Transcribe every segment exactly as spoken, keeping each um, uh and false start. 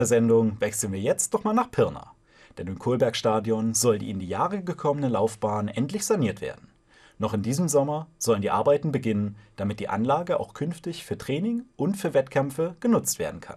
der Sendung wechseln wir jetzt doch mal nach Pirna. Denn im Kohlbergstadion soll die in die Jahre gekommene Laufbahn endlich saniert werden. Noch in diesem Sommer sollen die Arbeiten beginnen, damit die Anlage auch künftig für Training und für Wettkämpfe genutzt werden kann.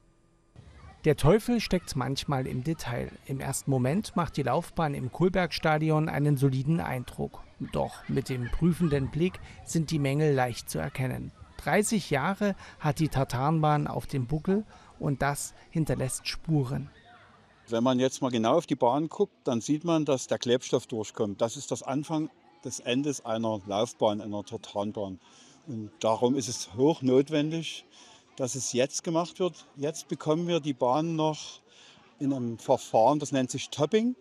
Der Teufel steckt manchmal im Detail. Im ersten Moment macht die Laufbahn im Kohlbergstadion einen soliden Eindruck. Doch mit dem prüfenden Blick sind die Mängel leicht zu erkennen. dreißig Jahre hat die Tartanbahn auf dem Buckel und das hinterlässt Spuren. Wenn man jetzt mal genau auf die Bahn guckt, dann sieht man, dass der Klebstoff durchkommt. Das ist das Anfang des Endes einer Laufbahn, einer Tartanbahn. Und darum ist es hoch notwendig, dass es jetzt gemacht wird. Jetzt bekommen wir die Bahn noch in einem Verfahren, das nennt sich Topping,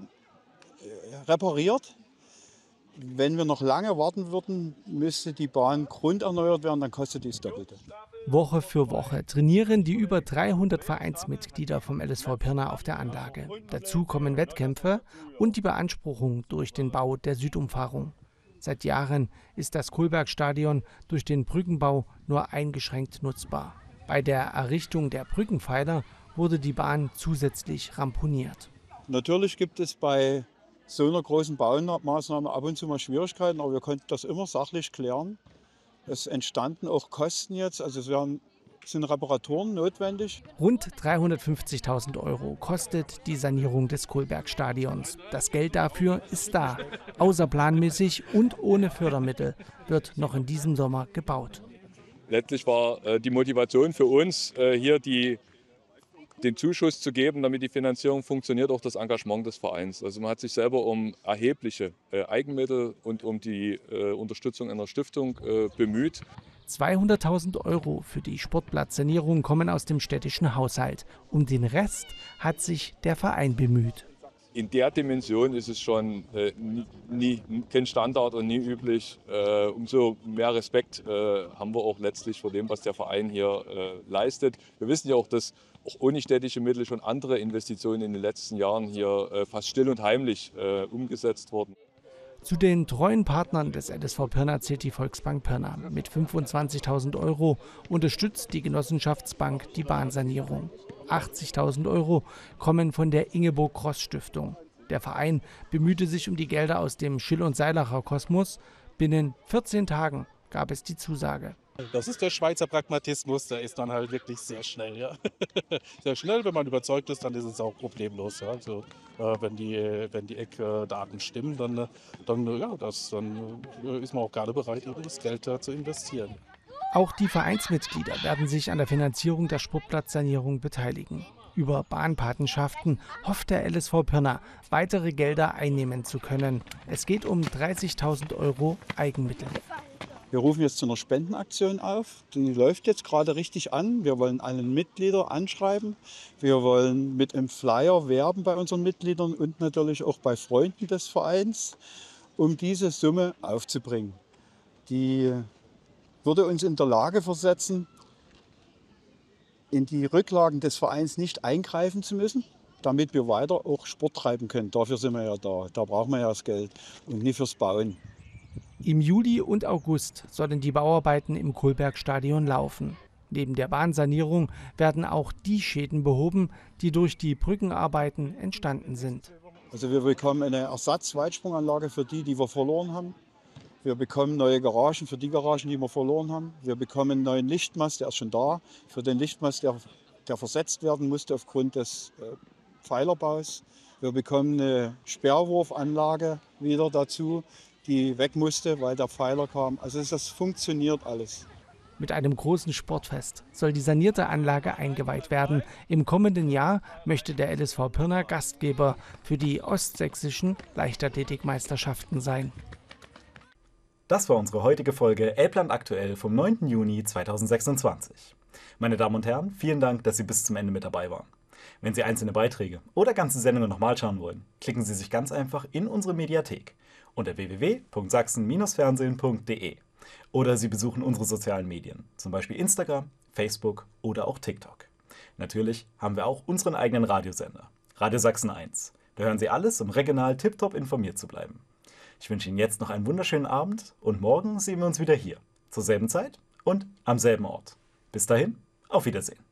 repariert. Wenn wir noch lange warten würden, müsste die Bahn grunderneuert werden, dann kostet die das Doppelte. Woche für Woche trainieren die über dreihundert Vereinsmitglieder vom L S V Pirna auf der Anlage. Dazu kommen Wettkämpfe und die Beanspruchung durch den Bau der Südumfahrung. Seit Jahren ist das Kohlbergstadion durch den Brückenbau nur eingeschränkt nutzbar. Bei der Errichtung der Brückenpfeiler wurde die Bahn zusätzlich ramponiert. Natürlich gibt es bei so einer großen Baumaßnahme ab und zu mal Schwierigkeiten, aber wir konnten das immer sachlich klären. Es entstanden auch Kosten jetzt, also es werden, sind Reparaturen notwendig. Rund dreihundertfünfzigtausend Euro kostet die Sanierung des Kohlbergstadions. Das Geld dafür ist da. Außerplanmäßig und ohne Fördermittel wird noch in diesem Sommer gebaut. Letztlich war äh, die Motivation für uns, äh, hier die den Zuschuss zu geben, damit die Finanzierung funktioniert, auch das Engagement des Vereins. Also man hat sich selber um erhebliche äh, Eigenmittel und um die äh, Unterstützung einer Stiftung äh, bemüht. zweihunderttausend Euro für die Sportplatzsanierung kommen aus dem städtischen Haushalt. Um den Rest hat sich der Verein bemüht. In der Dimension ist es schon äh, nie, nie, kein Standard und nie üblich. Äh, umso mehr Respekt äh, haben wir auch letztlich vor dem, was der Verein hier äh, leistet. Wir wissen ja auch, dass auch ohne städtische Mittel schon andere Investitionen in den letzten Jahren hier äh, fast still und heimlich äh, umgesetzt wurden. Zu den treuen Partnern des L S V Pirna zählt die Volksbank Pirna. Mit fünfundzwanzigtausend Euro unterstützt die Genossenschaftsbank die Bahnsanierung. achtzigtausend Euro kommen von der Ingeborg-Gross-Stiftung. Der Verein bemühte sich um die Gelder aus dem Schill- und Seilacher Kosmos. Binnen vierzehn Tagen gab es die Zusage. Das ist der Schweizer Pragmatismus, der ist dann halt wirklich sehr schnell. Ja. Sehr schnell, wenn man überzeugt ist, dann ist es auch problemlos. Ja. Also, äh, wenn die, wenn die Eckdaten stimmen, dann, dann, ja, das, dann ist man auch gerne bereit, das Geld da zu investieren. Auch die Vereinsmitglieder werden sich an der Finanzierung der Sportplatzsanierung beteiligen. Über Bahnpatenschaften hofft der L S V Pirna, weitere Gelder einnehmen zu können. Es geht um dreißigtausend Euro Eigenmittel. Wir rufen jetzt zu einer Spendenaktion auf. Die läuft jetzt gerade richtig an. Wir wollen alle Mitglieder anschreiben. Wir wollen mit einem Flyer werben bei unseren Mitgliedern und natürlich auch bei Freunden des Vereins, um diese Summe aufzubringen. Die würde uns in der Lage versetzen, in die Rücklagen des Vereins nicht eingreifen zu müssen, damit wir weiter auch Sport treiben können. Dafür sind wir ja da. Da brauchen wir ja das Geld und nicht fürs Bauen. Im Juli und August sollen die Bauarbeiten im Kohlbergstadion laufen. Neben der Bahnsanierung werden auch die Schäden behoben, die durch die Brückenarbeiten entstanden sind. Also wir bekommen eine Ersatz-Weitsprunganlage für die, die wir verloren haben. Wir bekommen neue Garagen für die Garagen, die wir verloren haben. Wir bekommen einen neuen Lichtmast, der ist schon da. Für den Lichtmast, der, der versetzt werden musste aufgrund des äh, Pfeilerbaus. Wir bekommen eine Sperrwurfanlage wieder dazu, die weg musste, weil der Pfeiler kam. Also das funktioniert alles. Mit einem großen Sportfest soll die sanierte Anlage eingeweiht werden. Im kommenden Jahr möchte der L S V Pirna Gastgeber für die ostsächsischen Leichtathletikmeisterschaften sein. Das war unsere heutige Folge Elbland aktuell vom neunten Juni zweitausendsechsundzwanzig. Meine Damen und Herren, vielen Dank, dass Sie bis zum Ende mit dabei waren. Wenn Sie einzelne Beiträge oder ganze Sendungen nochmal schauen wollen, klicken Sie sich ganz einfach in unsere Mediathek unter w w w punkt sachsen Bindestrich fernsehen punkt de oder Sie besuchen unsere sozialen Medien, zum Beispiel Instagram, Facebook oder auch TikTok. Natürlich haben wir auch unseren eigenen Radiosender, Radio Sachsen eins. Da hören Sie alles, um regional tiptop informiert zu bleiben. Ich wünsche Ihnen jetzt noch einen wunderschönen Abend und morgen sehen wir uns wieder hier, zur selben Zeit und am selben Ort. Bis dahin, auf Wiedersehen.